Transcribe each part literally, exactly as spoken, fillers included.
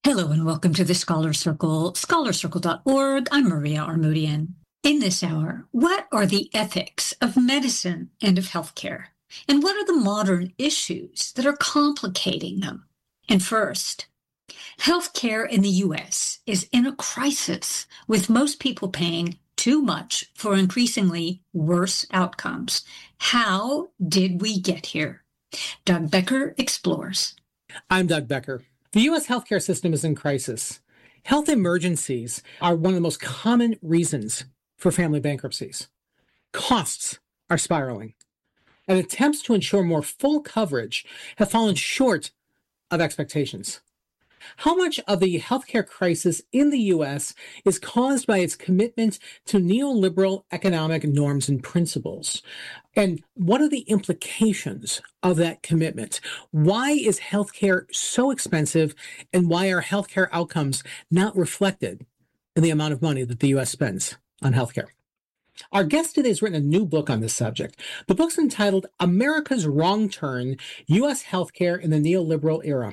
Hello and welcome to the Scholar Circle, scholar circle dot org. I'm Maria Armoudian. In this hour, what are the ethics of medicine and of healthcare? And what are the modern issues that are complicating them? And first, healthcare in the U S is in a crisis, with most people paying too much for increasingly worse outcomes. How did we get here? Doug Becker explores. I'm Doug Becker. The U S healthcare system is in crisis. Health emergencies are one of the most common reasons for family bankruptcies. Costs are spiraling, and attempts to ensure more full coverage have fallen short of expectations. How much of the healthcare crisis in the U S is caused by its commitment to neoliberal economic norms and principles? And what are the implications of that commitment? Why is healthcare so expensive, and why are healthcare outcomes not reflected in the amount of money that the U S spends on healthcare? Our guest today has written a new book on this subject. The book's entitled America's Wrong Turn, U S Healthcare in the Neoliberal Era.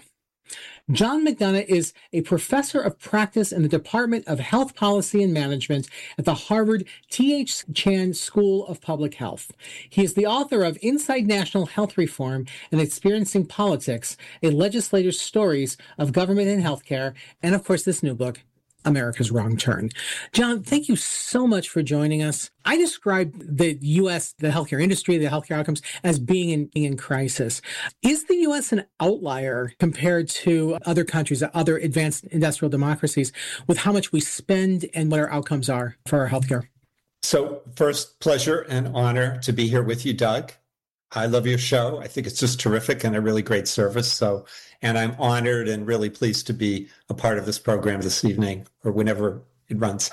John McDonough is a professor of practice in the Department of Health Policy and Management at the Harvard T H Chan School of Public Health. He is the author of Inside National Health Reform and Experiencing Politics, a legislator's stories of government and healthcare, and of course this new book, America's Wrong Turn. John, thank you so much for joining us. I described the U S, the healthcare industry, the healthcare outcomes as being in, being in crisis. Is the U S an outlier compared to other countries, other advanced industrial democracies, with how much we spend and what our outcomes are for our healthcare? So first, pleasure and honor to be here with you, Doug. I love your show. I think it's just terrific and a really great service. So, and I'm honored and really pleased to be a part of this program this evening or whenever it runs.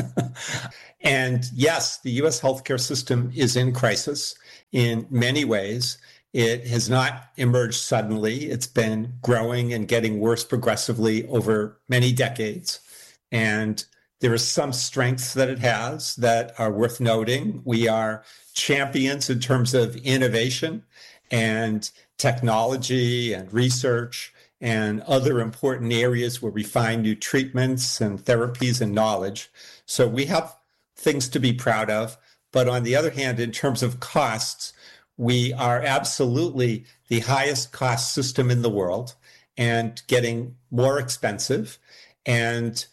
And yes, the U S healthcare system is in crisis in many ways. It has not emerged suddenly. It's been growing and getting worse progressively over many decades. And there are some strengths that it has that are worth noting. We are champions in terms of innovation and technology and research and other important areas where we find new treatments and therapies and knowledge. So we have things to be proud of. But on the other hand, in terms of costs, we are absolutely the highest cost system in the world and getting more expensive and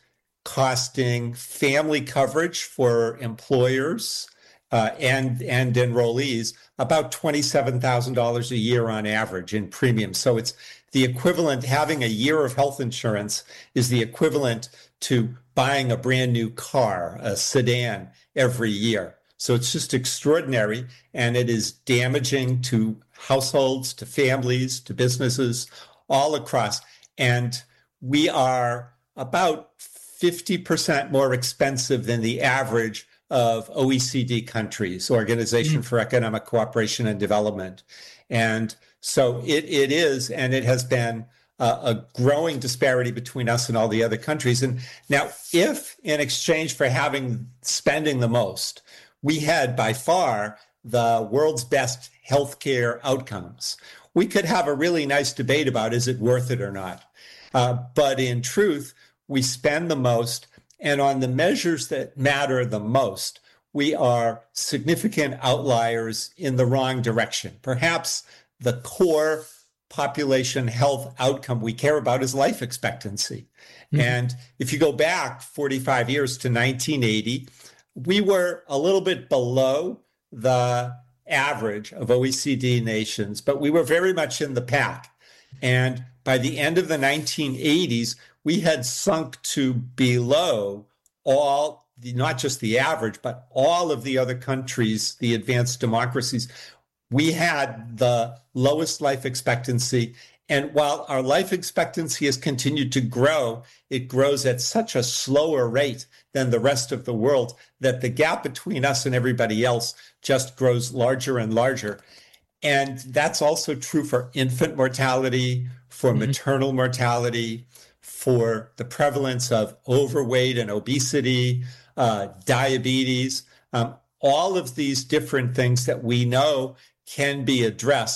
costing family coverage for employers uh, and, and enrollees about twenty-seven thousand dollars a year on average in premiums. So it's the equivalent, having a year of health insurance is the equivalent to buying a brand new car, a sedan, every year. So it's just extraordinary, and it is damaging to households, to families, to businesses all across. And we are about fifty percent more expensive than the average of O E C D countries, Organization mm-hmm. for Economic Cooperation and Development. And so it, it is, and it has been a, a growing disparity between us and all the other countries. And now, if in exchange for having spending the most, we had by far the world's best healthcare outcomes, we could have a really nice debate about, is it worth it or not? Uh, but in truth, we spend the most, and on the measures that matter the most, we are significant outliers in the wrong direction. Perhaps the core population health outcome we care about is life expectancy. Mm-hmm. And if you go back forty-five years to nineteen eighty, we were a little bit below the average of O E C D nations, but we were very much in the pack. And by the end of the nineteen eighties, we had sunk to below all, the, not just the average, but all of the other countries, the advanced democracies. We had the lowest life expectancy. And while our life expectancy has continued to grow, it grows at such a slower rate than the rest of the world that the gap between us and everybody else just grows larger and larger. And that's also true for infant mortality, for mm-hmm. maternal mortality, for the prevalence of overweight and obesity, uh, diabetes, um, all of these different things that we know can be addressed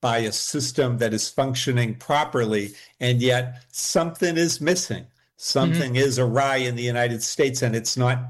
by a system that is functioning properly, and yet something is missing. Something mm-hmm. is awry in the United States, and it's not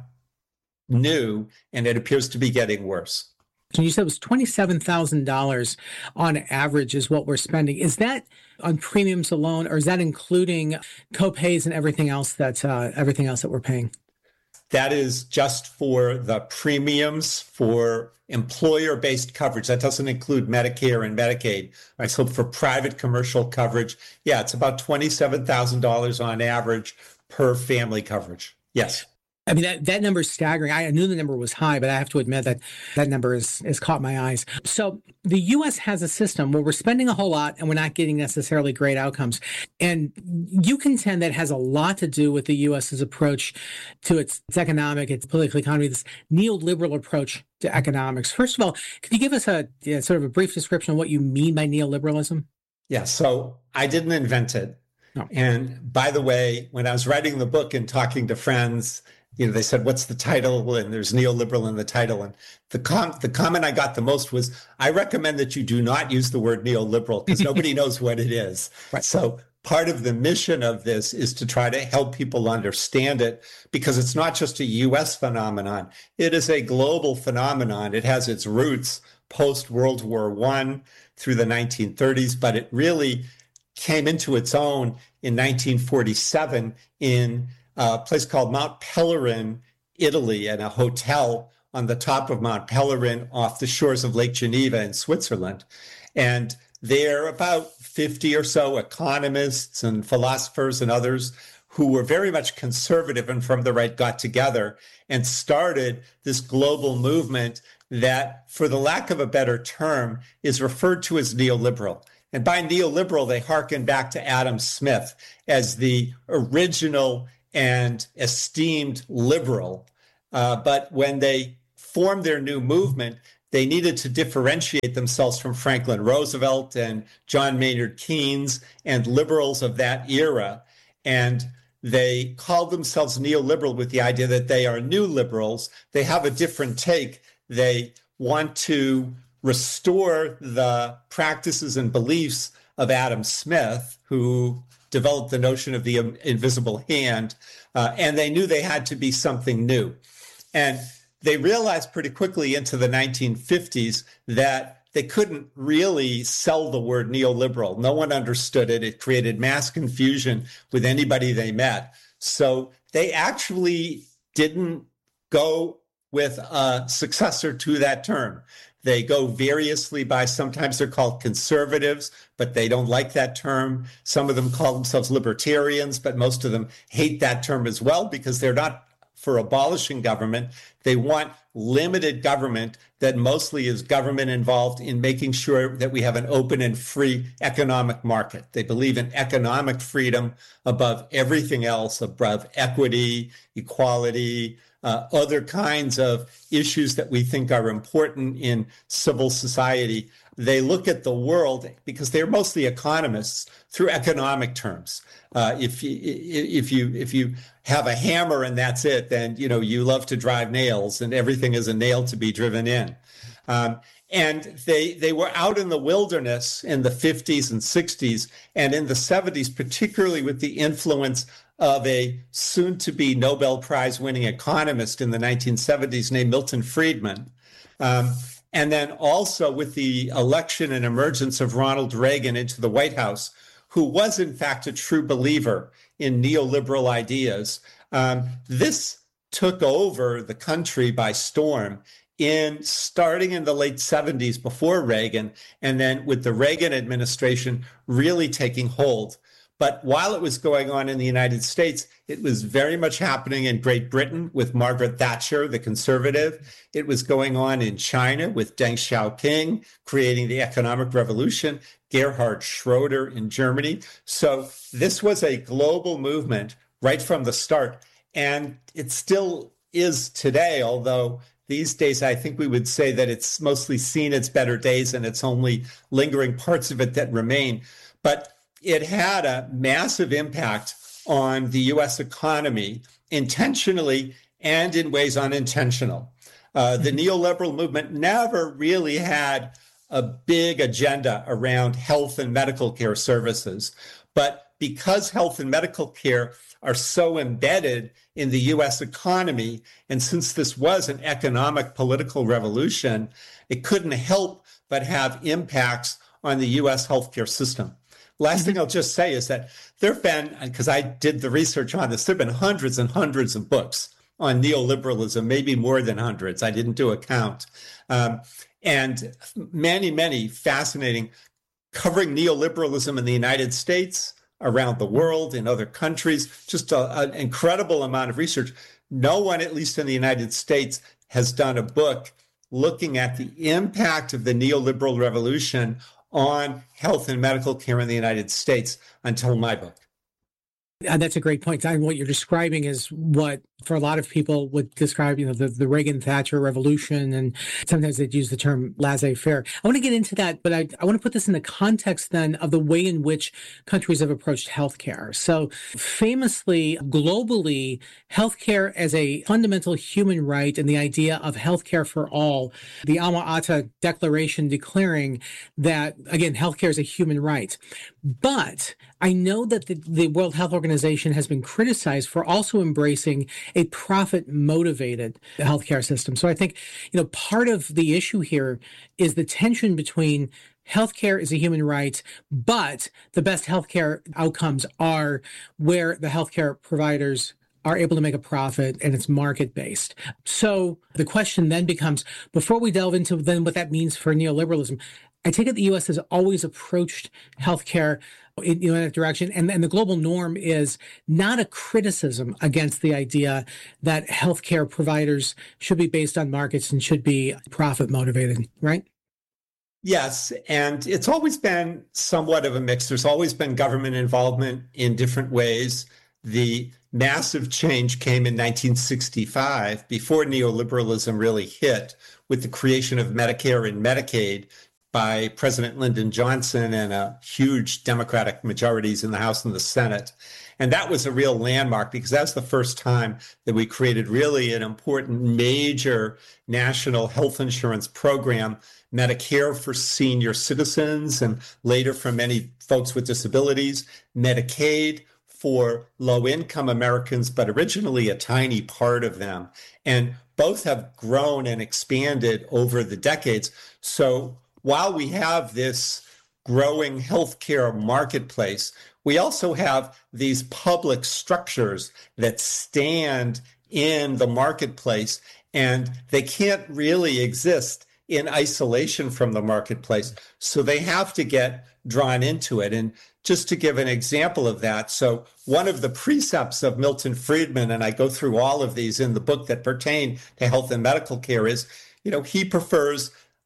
new, and it appears to be getting worse. So you said it was twenty-seven thousand dollars on average is what we're spending. Is that on premiums alone, or is that including co-pays and everything else that uh, everything else that we're paying? That is just for the premiums for employer-based coverage. That doesn't include Medicare and Medicaid. Right? So for private commercial coverage, yeah, it's about twenty-seven thousand dollars on average per family coverage. Yes. I mean, that, that number is staggering. I knew the number was high, but I have to admit that that number is, is caught my eyes. So the U S has a system where we're spending a whole lot and we're not getting necessarily great outcomes. And you contend that has a lot to do with the U S's approach to its, its economic, its political economy, this neoliberal approach to economics. First of all, could you give us a yeah, sort of a brief description of what you mean by neoliberalism? Yeah, so I didn't invent it. No. And by the way, when I was writing the book and talking to friends, you know, they said, what's the title? And there's neoliberal in the title. And the com- the comment I got the most was, I recommend that you do not use the word neoliberal because nobody knows what it is. Right. So part of the mission of this is to try to help people understand it, because it's not just a U S phenomenon. It is a global phenomenon. It has its roots post-World War One through the nineteen thirties, but it really came into its own in nineteen forty-seven in a place called Mount Pelerin, Italy, and a hotel on the top of Mount Pelerin off the shores of Lake Geneva in Switzerland. And there are about fifty or so economists and philosophers and others who were very much conservative and from the right got together and started this global movement that, for the lack of a better term, is referred to as neoliberal. And by neoliberal, they hearken back to Adam Smith as the original and esteemed liberal. Uh, but when they formed their new movement, they needed to differentiate themselves from Franklin Roosevelt and John Maynard Keynes and liberals of that era. And they called themselves neoliberal with the idea that they are new liberals. They have a different take. They want to restore the practices and beliefs of Adam Smith, who developed the notion of the invisible hand, uh, and they knew they had to be something new. And they realized pretty quickly into the nineteen fifties that they couldn't really sell the word neoliberal. No one understood it. It created mass confusion with anybody they met. So they actually didn't go with a successor to that term. They go variously by, sometimes they're called conservatives, but they don't like that term. Some of them call themselves libertarians, but most of them hate that term as well because they're not for abolishing government. They want limited government that mostly is government involved in making sure that we have an open and free economic market. They believe in economic freedom above everything else, above equity, equality, uh, other kinds of issues that we think are important in civil society. They look at the world, because they're mostly economists, through economic terms. Uh, if you, if you if you have a hammer and that's it, then you know you love to drive nails, and everything is a nail to be driven in. Um, and they they were out in the wilderness in the fifties and sixties, and in the seventies, particularly with the influence of a soon-to-be Nobel Prize-winning economist in the nineteen seventies named Milton Friedman. Um, And then also with the election and emergence of Ronald Reagan into the White House, who was in fact a true believer in neoliberal ideas. Um, this took over the country by storm in starting in the late seventies before Reagan, and then with the Reagan administration really taking hold. But while it was going on in the United States, it was very much happening in Great Britain with Margaret Thatcher, the conservative. It was going on in China with Deng Xiaoping, creating the economic revolution, Gerhard Schroeder in Germany. So this was a global movement right from the start. And it still is today, although these days I think we would say that it's mostly seen its better days and it's only lingering parts of it that remain. But it had a massive impact on the U S economy, intentionally and in ways unintentional. Uh, the neoliberal movement never really had a big agenda around health and medical care services. But because health and medical care are so embedded in the U S economy, and since this was an economic political revolution, it couldn't help but have impacts on the U S healthcare system. Last mm-hmm. thing I'll just say is that there have been, because I did the research on this, there have been hundreds and hundreds of books on neoliberalism, maybe more than hundreds. I didn't do a count. Um, and many, many fascinating, covering neoliberalism in the United States, around the world, in other countries, just a, an incredible amount of research. No one, at least in the United States, has done a book looking at the impact of the neoliberal revolution on health and medical care in the United States until my book. Uh, that's a great point. And what you're describing is what, for a lot of people, would describe, you know, the, the Reagan-Thatcher revolution, and sometimes they'd use the term laissez-faire. I want to get into that, but I, I want to put this in the context then of the way in which countries have approached healthcare. So famously, globally, healthcare as a fundamental human right and the idea of healthcare for all, the Alma-Ata Declaration declaring that, again, healthcare is a human right. But I know that the, the World Health Organization has been criticized for also embracing a profit-motivated healthcare system. So I think, you know, part of the issue here is the tension between healthcare is a human right, but the best healthcare outcomes are where the healthcare providers are able to make a profit and it's market-based. So the question then becomes, before we delve into then what that means for neoliberalism, I take it the U S has always approached healthcare in, you know, in that direction. And, and the global norm is not a criticism against the idea that healthcare providers should be based on markets and should be profit motivated, right? Yes. And it's always been somewhat of a mix. There's always been government involvement in different ways. The massive change came in nineteen sixty-five, before neoliberalism really hit, with the creation of Medicare and Medicaid by President Lyndon Johnson and a huge Democratic majorities in the House and the Senate. And that was a real landmark because that's the first time that we created really an important major national health insurance program, Medicare for senior citizens and later for many folks with disabilities, Medicaid for low-income Americans, but originally a tiny part of them. And both have grown and expanded over the decades. So while we have this growing healthcare marketplace, we also have these public structures that stand in the marketplace, and they can't really exist in isolation from the marketplace. So they have to get drawn into it. And just to give an example of that, so one of the precepts of Milton Friedman, and I go through all of these in the book that pertain to health and medical care, is, you know, he prefers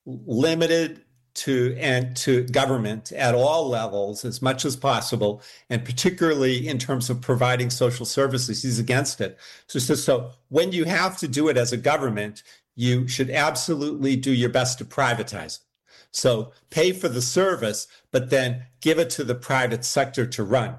limited to and to government at all levels as much as possible, and particularly in terms of providing social services. He's against it. So, so, so when you have to do it as a government, you should absolutely do your best to privatize it. So pay for the service, but then give it to the private sector to run.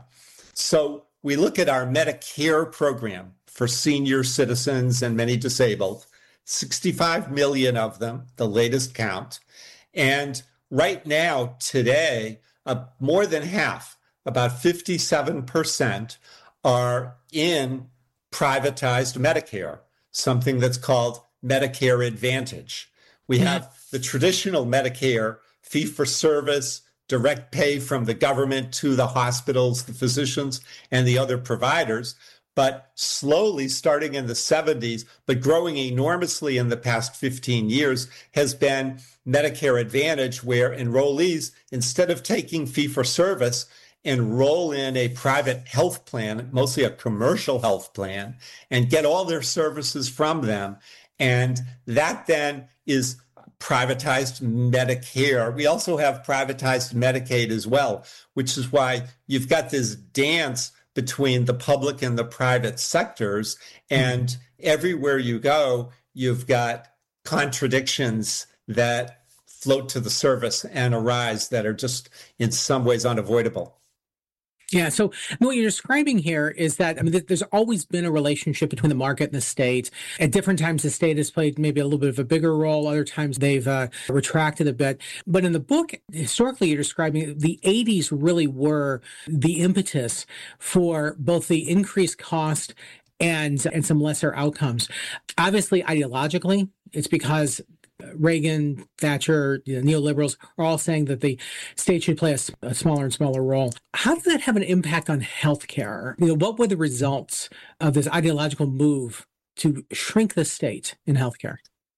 So we look at our Medicare program for senior citizens and many disabled, sixty-five million of them, the latest count. And right now, today, uh, more than half, about fifty-seven percent, are in privatized Medicare, something that's called Medicare Advantage. We have the traditional Medicare, fee-for-service, direct pay from the government to the hospitals, the physicians, and the other providers. But slowly, starting in the seventies, but growing enormously in the past fifteen years, has been Medicare Advantage, where enrollees, instead of taking fee-for-service, enroll in a private health plan, mostly a commercial health plan, and get all their services from them. And that then is privatized Medicare. We also have privatized Medicaid as well, which is why you've got this dance between the public and the private sectors. And everywhere you go, you've got contradictions that float to the surface and arise that are just in some ways unavoidable. Yeah. So what you're describing here is that, I mean, there's always been a relationship between the market and the state. At different times, the state has played maybe a little bit of a bigger role. Other times they've uh, retracted a bit. But in the book, historically, you're describing the eighties really were the impetus for both the increased cost and, and some lesser outcomes. Obviously, ideologically, it's because Reagan, Thatcher, you know, neoliberals are all saying that the state should play a, a smaller and smaller role. How does that have an impact on healthcare? You know, what were the results of this ideological move to shrink the state in healthcare?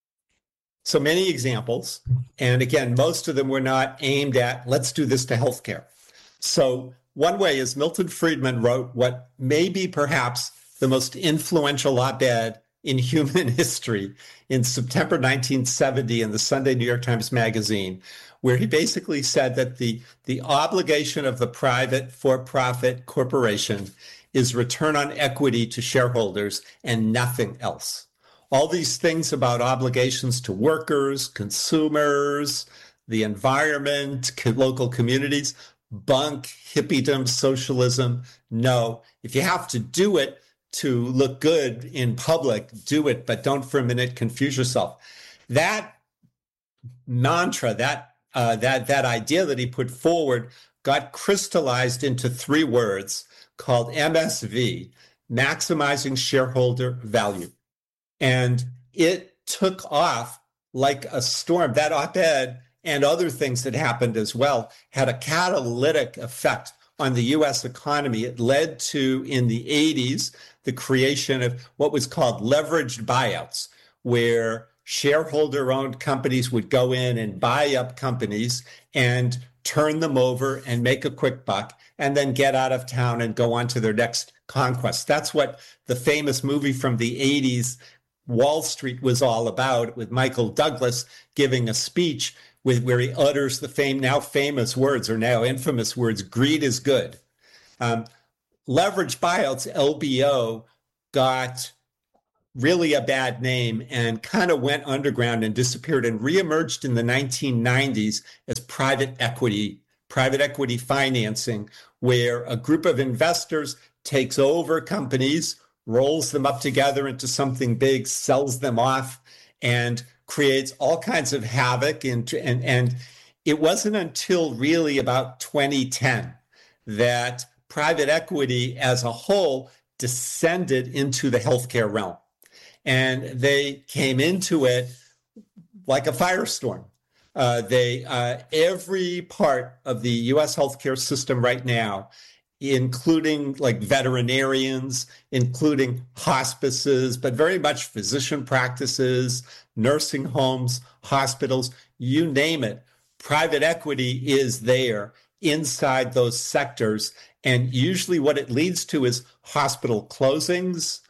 So many examples. And again, most of them were not aimed at, let's do this to healthcare. So one way is Milton Friedman wrote what may be perhaps the most influential op-ed in human history in September nineteen seventy in the Sunday New York Times Magazine, where he basically said that the, the obligation of the private for-profit corporation is return on equity to shareholders and nothing else. All these things about obligations to workers, consumers, the environment, local communities, bunk, hippiedom, socialism. No, if you have to do it to look good in public, do it, but don't for a minute confuse yourself. That mantra, that uh, that that idea that he put forward got crystallized into three words called M S V, maximizing shareholder value. And it took off like a storm. That op-ed and other things that happened as well had a catalytic effect on the U S economy. It led to, in the eighties, the creation of what was called leveraged buyouts, where shareholder-owned companies would go in and buy up companies and turn them over and make a quick buck and then get out of town and go on to their next conquest. That's what the famous movie from the eighties, Wall Street, was all about, with Michael Douglas giving a speech with where he utters the fame, now famous words, or now infamous words, greed is good. Um, leveraged buyouts, L B O, got really a bad name and kind of went underground and disappeared and reemerged in the nineteen nineties as private equity, private equity financing, where a group of investors takes over companies, rolls them up together into something big, sells them off, and creates all kinds of havoc. And, and, and it wasn't until really about twenty ten that private equity as a whole descended into the healthcare realm. And they came into it like a firestorm. Uh, they uh, every part of the U S healthcare system right now, including like veterinarians, including hospices, but very much physician practices, nursing homes, hospitals, you name it, private equity is there inside those sectors. And usually what it leads to is hospital closings,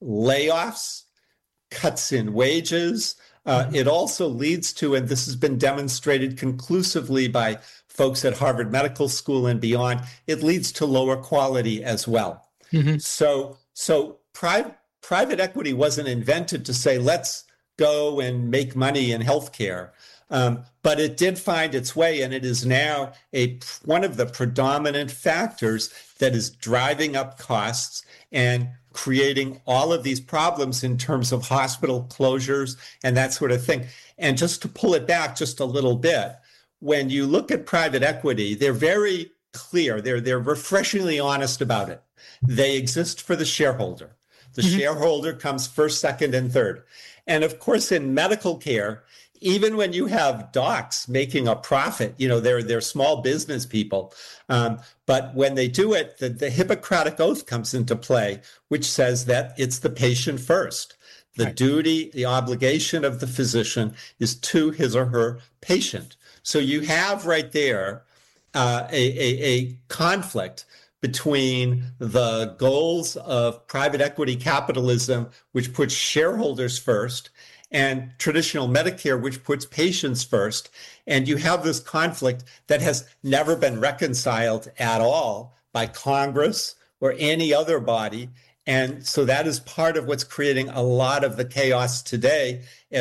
layoffs, cuts in wages. Uh, mm-hmm. It also leads to, and this has been demonstrated conclusively by folks at Harvard Medical School and beyond, it leads to lower quality as well. Mm-hmm. So, so pri- private equity wasn't invented to say, let's go and make money in healthcare. Um, but it did find its way, and it is now a one of the predominant factors that is driving up costs and creating all of these problems in terms of hospital closures and that sort of thing. And just to pull it back just a little bit, when you look at private equity, they're very clear. They're, they're refreshingly honest about it. They exist for the shareholder. The mm-hmm. shareholder comes first, second, and third. And of course, in medical care, even when you have docs making a profit, you know, they're, they're small business people. Um, but when they do it, the, the Hippocratic Oath comes into play, which says that it's the patient first. The right. duty, the obligation of the physician is to his or her patient. So you have right there uh, a, a, a conflict between the goals of private equity capitalism, which puts shareholders first, and traditional Medicare, which puts patients first. And you have this conflict that has never been reconciled at all by Congress or any other body. And so that is part of what's creating a lot of the chaos today, as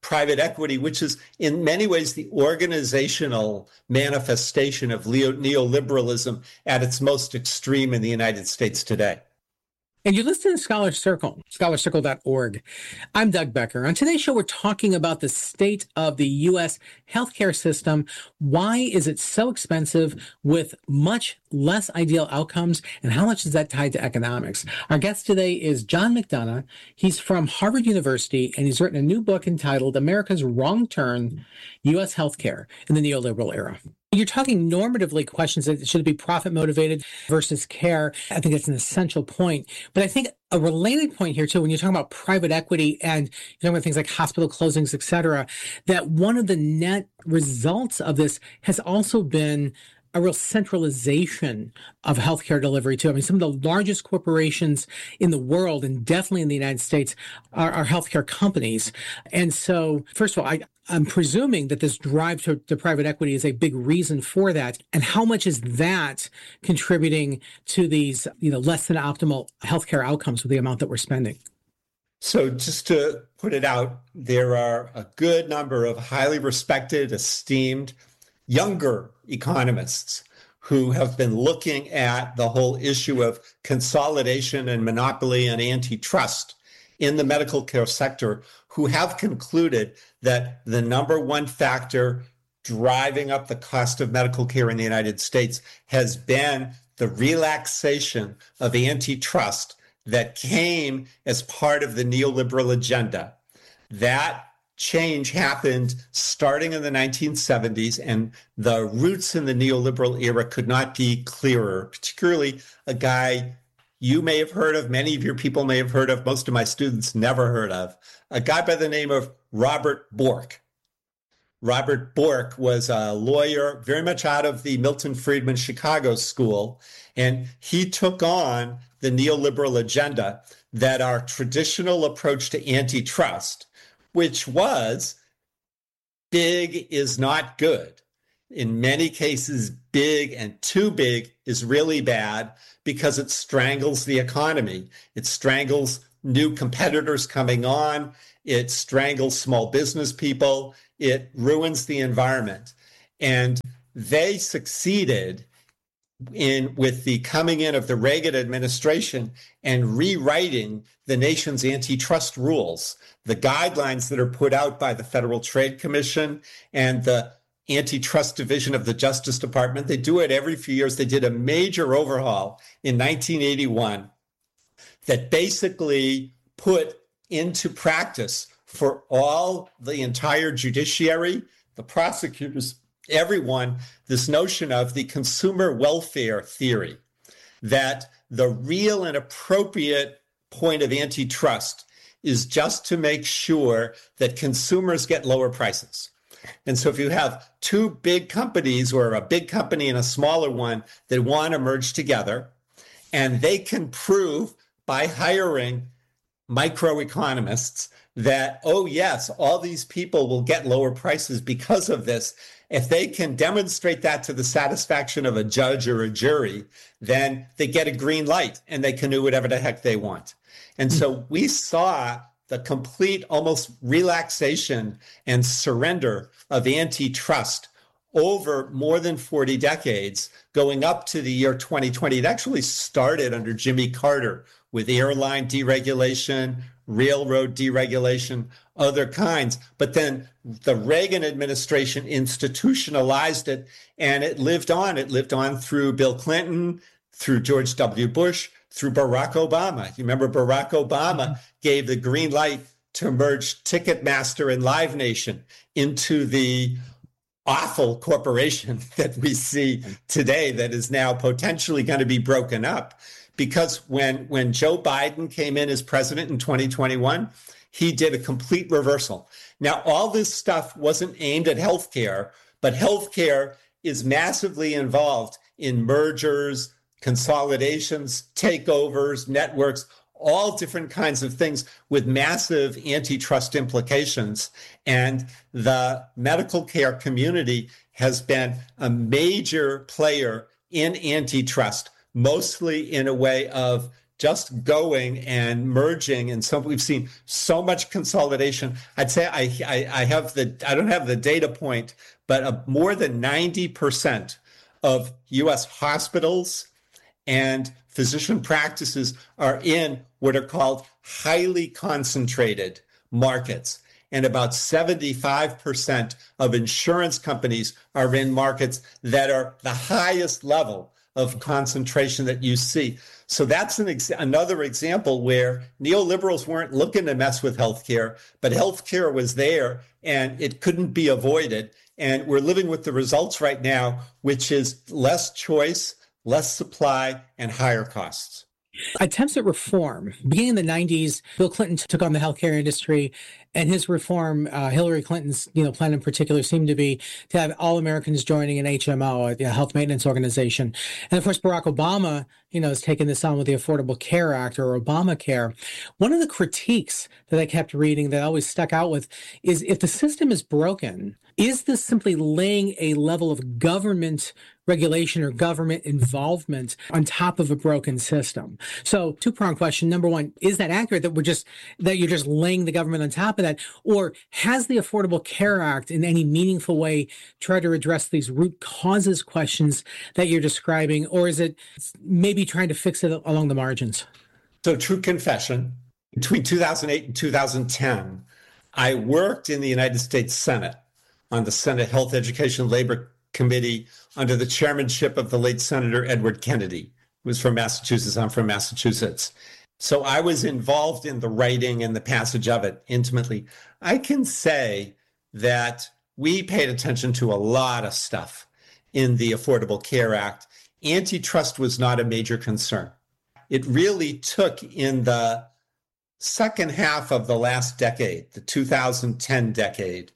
private equity, which is in many ways the organizational manifestation of neoliberalism at its most extreme in the United States today. And you're listening to Scholar Circle, scholar circle dot org. I'm Doug Becker. On today's show, we're talking about the state of the U S healthcare system. Why is it so expensive with much less ideal outcomes? And how much is that tied to economics? Our guest today is John McDonough. He's from Harvard University, and he's written a new book entitled America's Wrong Turn, U S Healthcare in the Neoliberal Era. You're talking normatively questions that should it be profit motivated versus care. I think that's an essential point. But I think a related point here too, when you're talking about private equity and you're talking about things like hospital closings, et cetera, that one of the net results of this has also been a real centralization of healthcare delivery too. I mean, some of the largest corporations in the world, and definitely in the United States, are, are healthcare companies. And so, first of all, I, I'm presuming that this drive to, to private equity is a big reason for that. And how much is that contributing to these, you know, less than optimal healthcare outcomes with the amount that we're spending? So just to put it out, there are a good number of highly respected, esteemed, younger economists who have been looking at the whole issue of consolidation and monopoly and antitrust in the medical care sector, who have concluded that the number one factor driving up the cost of medical care in the United States has been the relaxation of antitrust that came as part of the neoliberal agenda. That change happened starting in the nineteen seventies, and the roots in the neoliberal era could not be clearer, particularly a guy you may have heard of, many of your people may have heard of, most of my students never heard of, a guy by the name of Robert Bork. Robert Bork was a lawyer very much out of the Milton Friedman Chicago school, and he took on the neoliberal agenda that our traditional approach to antitrust, which was big is not good. In many cases, big and too big is really bad because it strangles the economy. It strangles new competitors coming on. It strangles small business people. It ruins the environment. And they succeeded in with the coming in of the Reagan administration and rewriting the nation's antitrust rules, the guidelines that are put out by the Federal Trade Commission and the Antitrust Division of the Justice Department. They do it every few years. They did a major overhaul in nineteen eighty-one that basically put into practice for all the entire judiciary, the prosecutors, everyone, this notion of the consumer welfare theory, that the real and appropriate point of antitrust is just to make sure that consumers get lower prices. And so if you have two big companies or a big company and a smaller one that want to merge together, and they can prove by hiring microeconomists that, oh, yes, all these people will get lower prices because of this. If they can demonstrate that to the satisfaction of a judge or a jury, then they get a green light and they can do whatever the heck they want. And so we saw the complete almost relaxation and surrender of antitrust over more than forty decades, going up to the year twenty twenty. It actually started under Jimmy Carter with airline deregulation, railroad deregulation, other kinds. But then the Reagan administration institutionalized it, and it lived on. It lived on through Bill Clinton, through George W. Bush, through Barack Obama. You remember Barack Obama gave the green light to merge Ticketmaster and Live Nation into the awful corporation that we see today that is now potentially going to be broken up. Because when, when Joe Biden came in as president in twenty twenty-one, he did a complete reversal. Now, all this stuff wasn't aimed at healthcare, but healthcare is massively involved in mergers, consolidations, takeovers, networks, all different kinds of things with massive antitrust implications. And the medical care community has been a major player in antitrust, mostly in a way of just going and merging, and so we've seen so much consolidation. I'd say I, I, I have the, I don't have the data point, but uh, more than ninety percent of U S hospitals and physician practices are in what are called highly concentrated markets. And about seventy-five percent of insurance companies are in markets that are the highest level of concentration that you see. So that's an ex- another example where neoliberals weren't looking to mess with healthcare, but healthcare was there and it couldn't be avoided. And we're living with the results right now, which is less choice, less supply, and higher costs. Attempts at reform. Beginning in the nineties, Bill Clinton took on the healthcare industry, and his reform, uh, Hillary Clinton's you know plan in particular, seemed to be to have all Americans joining an H M O, a health maintenance organization. And of course, Barack Obama, you know, has taken this on with the Affordable Care Act, or Obamacare. One of the critiques that I kept reading that always stuck out with is, if the system is broken, is this simply laying a level of government regulation or government involvement on top of a broken system? So, two-pronged question. Number one, is that accurate, that we're just that you're just laying the government on top of that? Or has the Affordable Care Act in any meaningful way tried to address these root causes questions that you're describing? Or is it maybe trying to fix it along the margins? So, true confession, between two thousand eight and two thousand ten, I worked in the United States Senate on the Senate Health, Education, Labor Committee under the chairmanship of the late Senator Edward Kennedy, who was from Massachusetts. I'm from Massachusetts. So I was involved in the writing and the passage of it intimately. I can say that we paid attention to a lot of stuff in the Affordable Care Act. Antitrust was not a major concern. It really took in the second half of the last decade, the two thousand ten decade,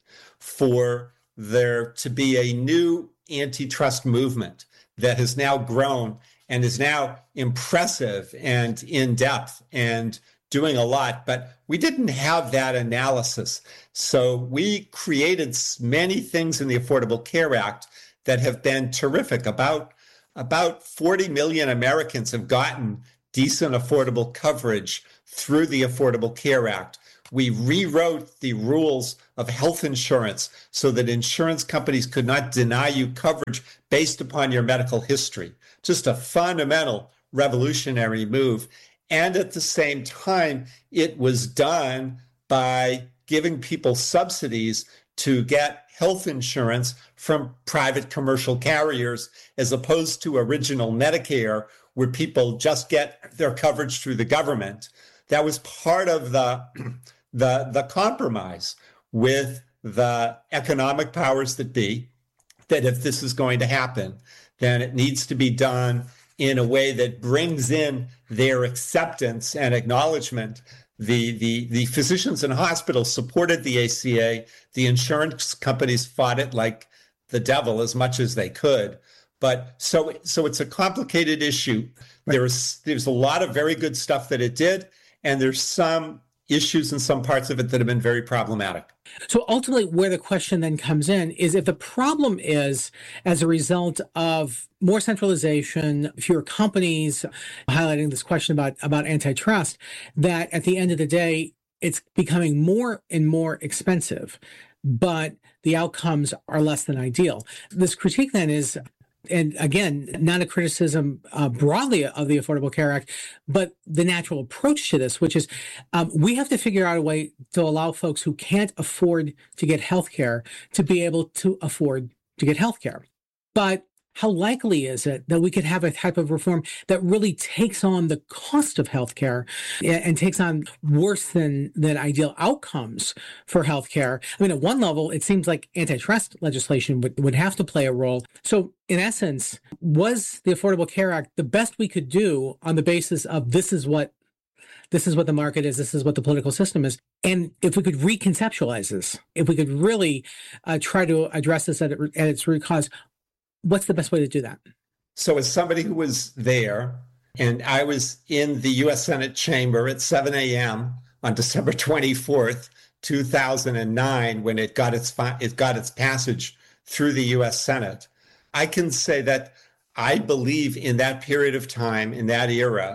for there to be a new antitrust movement that has now grown and is now impressive and in depth and doing a lot. But we didn't have that analysis. So we created many things in the Affordable Care Act that have been terrific. About, about forty million Americans have gotten decent affordable coverage through the Affordable Care Act. We rewrote the rules of health insurance so that insurance companies could not deny you coverage based upon your medical history. Just a fundamental revolutionary move. And at the same time, it was done by giving people subsidies to get health insurance from private commercial carriers, as opposed to original Medicare, where people just get their coverage through the government. That was part of the the the compromise with the economic powers that be, that if this is going to happen, then it needs to be done in a way that brings in their acceptance and acknowledgement. The, the, the physicians and hospitals supported the A C A. The insurance companies fought it like the devil as much as they could. But so, so it's a complicated issue. Right. There's, there's a lot of very good stuff that it did, and there's some issues in some parts of it that have been very problematic. So ultimately, where the question then comes in is, if the problem is as a result of more centralization, fewer companies, highlighting this question about, about antitrust, that at the end of the day, it's becoming more and more expensive, but the outcomes are less than ideal. This critique then is, and again, not a criticism uh, broadly of the Affordable Care Act, but the natural approach to this, which is um, we have to figure out a way to allow folks who can't afford to get health care to be able to afford to get health care. But how likely is it that we could have a type of reform that really takes on the cost of healthcare and, and takes on worse than, than ideal outcomes for healthcare? I mean, at one level, it seems like antitrust legislation would, would have to play a role. So in essence, was the Affordable Care Act the best we could do on the basis of this is what This is what the market is. This is what the political system is. And if we could reconceptualize this, if we could really uh, try to address this at, at its root cause, what's the best way to do that? So as somebody who was there, and I was in the U S Senate chamber at seven a.m. on December twenty-fourth, two thousand nine, when it got its it got its passage through the U S Senate, I can say that I believe in that period of time, in that era,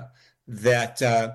that uh,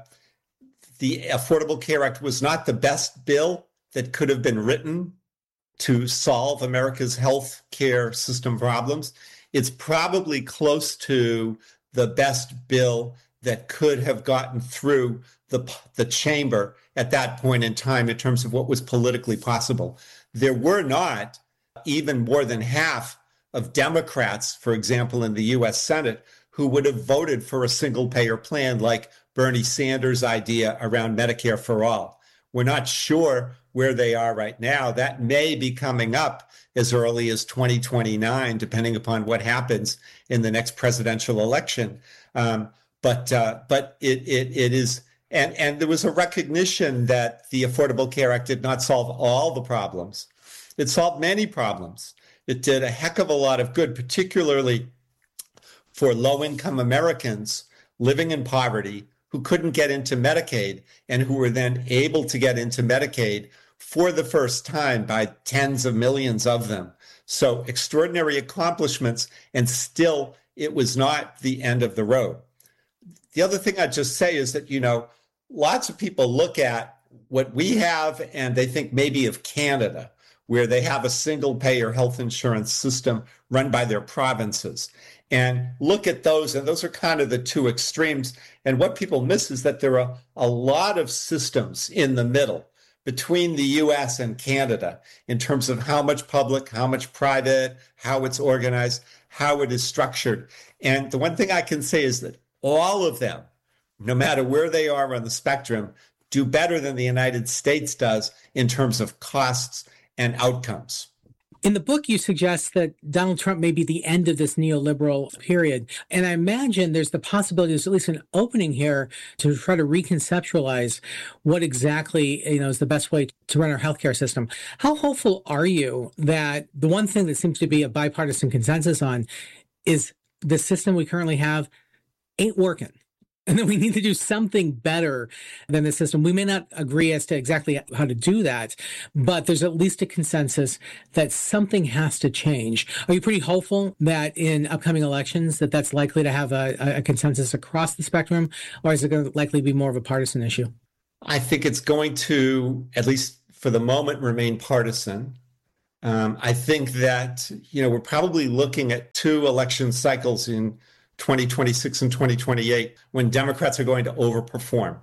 the Affordable Care Act was not the best bill that could have been written to solve America's health care system problems. It's probably close to the best bill that could have gotten through the, the chamber at that point in time in terms of what was politically possible. There were not even more than half of Democrats, for example, in the U S Senate, who would have voted for a single payer plan like Bernie Sanders' idea around Medicare for all. We're not sure where they are right now. That may be coming up as early as twenty twenty-nine, depending upon what happens in the next presidential election. Um, but uh, but it, it it is, and, and there was a recognition that the Affordable Care Act did not solve all the problems. It solved many problems. It did a heck of a lot of good, particularly for low-income Americans living in poverty who couldn't get into Medicaid and who were then able to get into Medicaid for the first time by tens of millions of them. So extraordinary accomplishments, and still it was not the end of the road. The other thing I'd just say is that, you know, lots of people look at what we have and they think maybe of Canada, where they have a single payer health insurance system run by their provinces. And look at those, and those are kind of the two extremes. And what people miss is that there are a lot of systems in the middle between the U S and Canada in terms of how much public, how much private, how it's organized, how it is structured. And the one thing I can say is that all of them, no matter where they are on the spectrum, do better than the United States does in terms of costs and outcomes. In the book, you suggest that Donald Trump may be the end of this neoliberal period. And I imagine there's the possibility, there's at least an opening here to try to reconceptualize what exactly, you know, is the best way to run our healthcare system. How hopeful are you that the one thing that seems to be a bipartisan consensus on is the system we currently have ain't working, and then we need to do something better than the system? We may not agree as to exactly how to do that, but there's at least a consensus that something has to change. Are you pretty hopeful that in upcoming elections that that's likely to have a, a consensus across the spectrum, or is it going to likely be more of a partisan issue? I think it's going to, at least for the moment, remain partisan. Um, I think that, you know, we're probably looking at two election cycles in twenty twenty-six and twenty twenty-eight, when Democrats are going to overperform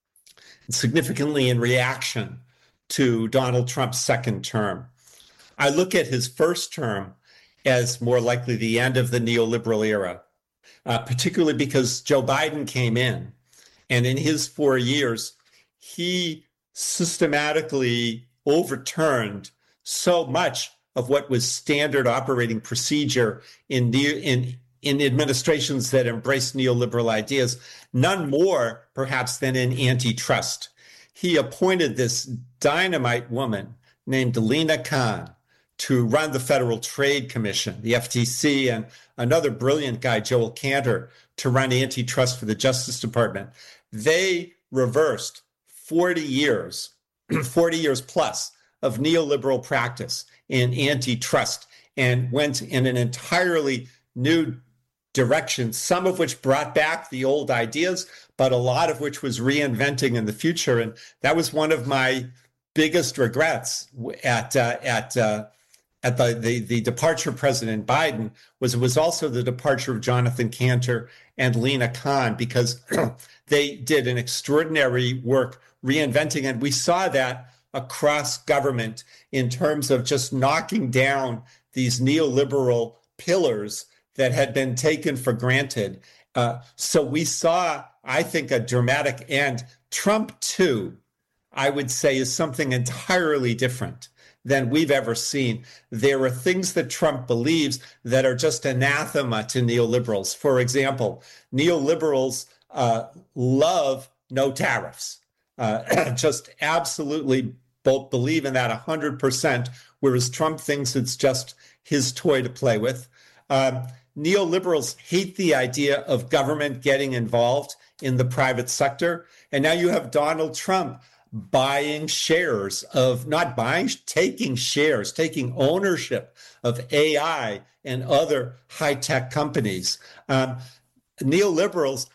significantly in reaction to Donald Trump's second term. I look at his first term as more likely the end of the neoliberal era, uh, particularly because Joe Biden came in, and in his four years, he systematically overturned so much of what was standard operating procedure in the, in in administrations that embrace neoliberal ideas, none more perhaps than in antitrust. He appointed this dynamite woman named Lina Khan to run the Federal Trade Commission, the F T C, and another brilliant guy, Joel Cantor, to run antitrust for the Justice Department. They reversed forty years, forty years plus of neoliberal practice in antitrust and went in an entirely new direction, some of which brought back the old ideas, but a lot of which was reinventing in the future. And that was one of my biggest regrets at uh, at uh, at the, the the departure of President Biden was it was also the departure of Jonathan Cantor and Lina Khan, because they did an extraordinary work reinventing, and we saw that across government in terms of just knocking down these neoliberal pillars that had been taken for granted. Uh, so we saw, I think, a dramatic end. Trump, too, I would say, is something entirely different than we've ever seen. There are things that Trump believes that are just anathema to neoliberals. For example, neoliberals uh, love no tariffs, uh, just absolutely both believe in that one hundred percent, whereas Trump thinks it's just his toy to play with. Um, Neoliberals hate the idea of government getting involved in the private sector. And now you have Donald Trump buying shares of, not buying, taking shares, taking ownership of A I and other high-tech companies. Um, neoliberals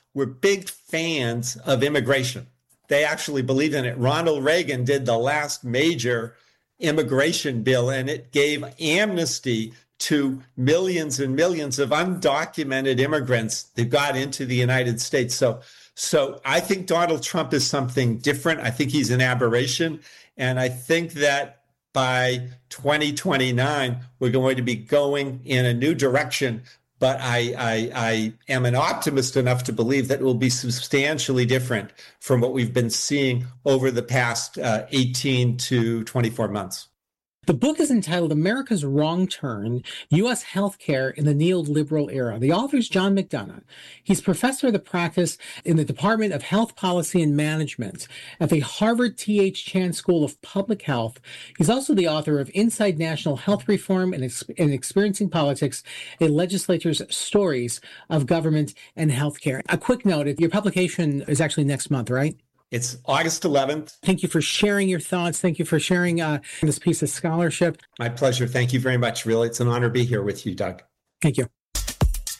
were big fans of immigration. They actually believed in it. Ronald Reagan did the last major immigration bill, and it gave amnesty to millions and millions of undocumented immigrants that got into the United States. So, so I think Donald Trump is something different. I think he's an aberration. And I think that by twenty twenty-nine, we're going to be going in a new direction. But I, I, I am an optimist enough to believe that it will be substantially different from what we've been seeing over the past uh, eighteen to twenty-four months. The book is entitled America's Wrong Turn, U S Healthcare in the Neoliberal Era. The author is John McDonough. He's professor of the practice in the Department of Health Policy and Management at the Harvard T H Chan School of Public Health. He's also the author of Inside National Health Reform and, Ex- and Experiencing Politics, a Legislature's Stories of Government and Healthcare. A quick note, your publication is actually next month, right? It's August eleventh. Thank you for sharing your thoughts. Thank you for sharing uh, this piece of scholarship. My pleasure. Thank you very much. Really, it's an honor to be here with you, Doug. Thank you.